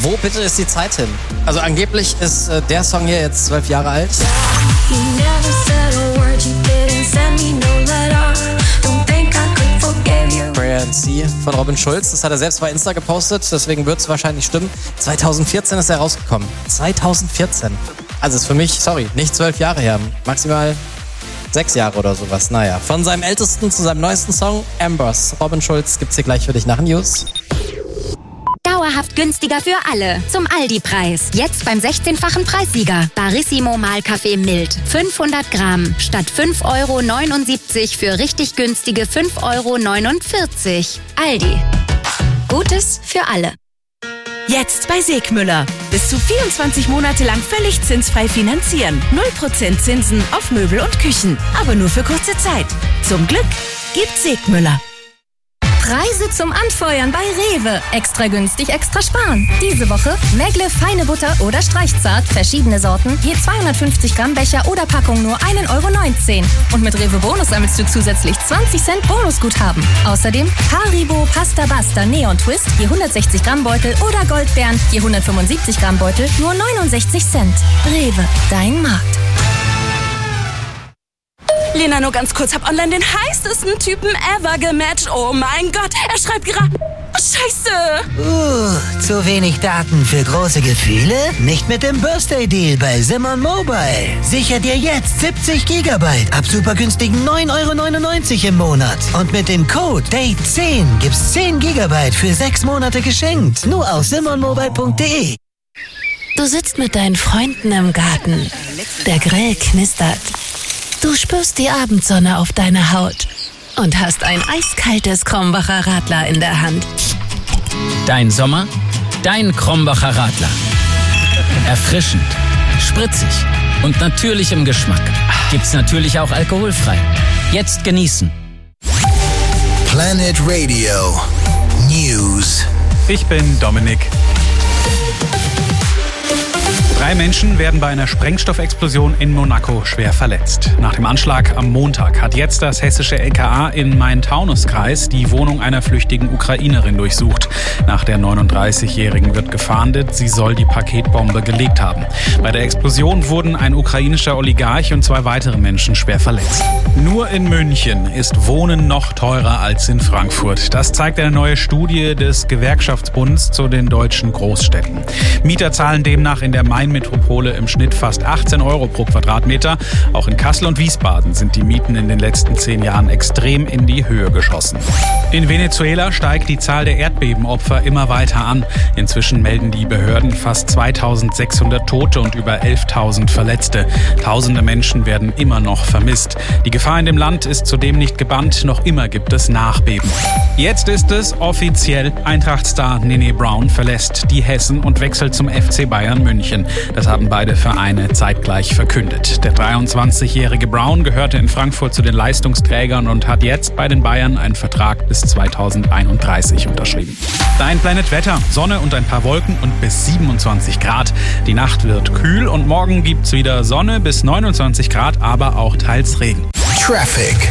Wo bitte ist die Zeit hin? Also angeblich ist der Song hier jetzt 12 Jahre alt. Prayer and See von Robin Schulz. Das hat er selbst bei Insta gepostet, deswegen wird es wahrscheinlich stimmen. 2014 ist er rausgekommen. 2014. Also ist für mich, nicht 12 Jahre her. Maximal 6 Jahre oder sowas. Naja, von seinem ältesten zu seinem neuesten Song, Ambers. Robin Schulz gibt's hier gleich für dich nach News. Dauerhaft günstiger für alle. Zum Aldi-Preis. Jetzt beim 16-fachen Preissieger. Barissimo Mahlkaffee Mild. 500 Gramm. Statt 5,79 € für richtig günstige 5,49 €. Aldi. Gutes für alle. Jetzt bei Segmüller. Bis zu 24 Monate lang völlig zinsfrei finanzieren. 0% Zinsen auf Möbel und Küchen. Aber nur für kurze Zeit. Zum Glück gibt Segmüller. Preise zum Anfeuern bei Rewe. Extra günstig, extra sparen. Diese Woche Megle feine Butter oder Streichzart, verschiedene Sorten, je 250 Gramm Becher oder Packung nur 1,19 €. Und mit Rewe Bonus sammelst du zusätzlich 20 Cent Bonusguthaben. Außerdem Haribo Pasta Basta Neon Twist, je 160 Gramm Beutel oder Goldbeeren, je 175 Gramm Beutel, nur 69 Cent. Rewe, dein Markt. Lena, nur ganz kurz, hab online den heißesten Typen ever gematcht. Oh mein Gott, er schreibt gerade... Scheiße! Zu wenig Daten für große Gefühle? Nicht mit dem Birthday-Deal bei Simon Mobile. Sicher dir jetzt 70 GB ab super günstigen 9,99 € im Monat. Und mit dem Code DATE10 gibt's 10 GB für 6 Monate geschenkt. Nur auf simonmobile.de. Du sitzt mit deinen Freunden im Garten. Der Grill knistert. Du spürst die Abendsonne auf deiner Haut und hast ein eiskaltes Krombacher Radler in der Hand. Dein Sommer, dein Krombacher Radler. Erfrischend, spritzig und natürlich im Geschmack. Gibt's natürlich auch alkoholfrei. Jetzt genießen. Planet Radio News. Ich bin Dominik. 3 Menschen werden bei einer Sprengstoffexplosion in Monaco schwer verletzt. Nach dem Anschlag am Montag hat jetzt das hessische LKA in Main-Taunus-Kreis die Wohnung einer flüchtigen Ukrainerin durchsucht. Nach der 39-Jährigen wird gefahndet, sie soll die Paketbombe gelegt haben. Bei der Explosion wurden ein ukrainischer Oligarch und 2 weitere Menschen schwer verletzt. Nur in München ist Wohnen noch teurer als in Frankfurt. Das zeigt eine neue Studie des Gewerkschaftsbunds zu den deutschen Großstädten. Mieter zahlen demnach in der Metropole im Schnitt fast 18 € pro Quadratmeter. Auch in Kassel und Wiesbaden sind die Mieten in den letzten 10 Jahren extrem in die Höhe geschossen. In Venezuela steigt die Zahl der Erdbebenopfer immer weiter an. Inzwischen melden die Behörden fast 2600 Tote und über 11.000 Verletzte. Tausende Menschen werden immer noch vermisst. Die Gefahr in dem Land ist zudem nicht gebannt. Noch immer gibt es Nachbeben. Jetzt ist es offiziell. Eintracht-Star Nene Brown verlässt die Hessen und wechselt zum FC Bayern München. Das haben beide Vereine zeitgleich verkündet. Der 23-jährige Brown gehörte in Frankfurt zu den Leistungsträgern und hat jetzt bei den Bayern einen Vertrag bis 2031 unterschrieben. Dein Planet Wetter, Sonne und ein paar Wolken und bis 27 Grad. Die Nacht wird kühl und morgen gibt's wieder Sonne bis 29 Grad, aber auch teils Regen. Traffic.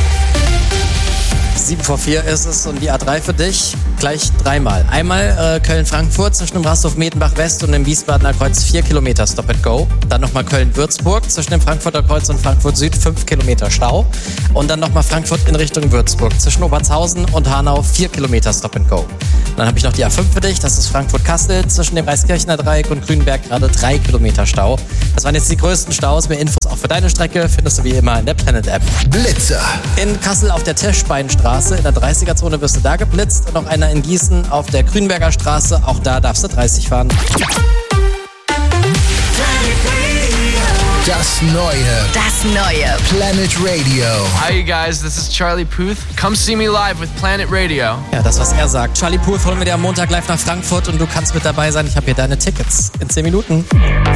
7:04 ist es und die A3 für dich gleich 3-mal. Einmal Köln-Frankfurt zwischen dem Rasthof Medenbach West und dem Wiesbadener Kreuz 4 Kilometer Stop and Go. Dann nochmal Köln-Würzburg zwischen dem Frankfurter Kreuz und Frankfurt Süd 5 Kilometer Stau. Und dann nochmal Frankfurt in Richtung Würzburg zwischen Obertshausen und Hanau 4 Kilometer Stop and Go. Dann habe ich noch die A5 für dich, das ist Frankfurt-Kassel zwischen dem Reiskirchener Dreieck und Grünberg gerade 3 Kilometer Stau. Das waren jetzt die größten Staus. Mehr Infos auch für deine Strecke findest du wie immer in der Planet App. Blitzer. In Kassel auf der Tischbeinstraße in der 30er-Zone wirst du da geblitzt und noch einer in Gießen auf der Grünberger Straße, auch da darfst du 30 fahren. Das neue Planet Radio. Hi you guys, this is Charlie Puth. Come see me live with Planet Radio. Ja, das was er sagt. Charlie Puth holen wir dir am Montag live nach Frankfurt und du kannst mit dabei sein. Ich habe hier deine Tickets in 10 Minuten.